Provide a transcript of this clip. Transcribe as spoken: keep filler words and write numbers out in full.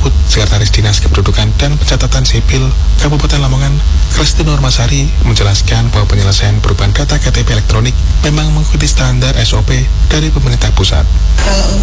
tersebut, Sekretaris Dinas Kependudukan dan Pencatatan Sipil Kabupaten Lamongan, Kristi Nurmasari, menjelaskan bahwa penyelesaian perubahan data K T P elektronik memang mengikuti standar S O P dari pemerintah pusat. Kalau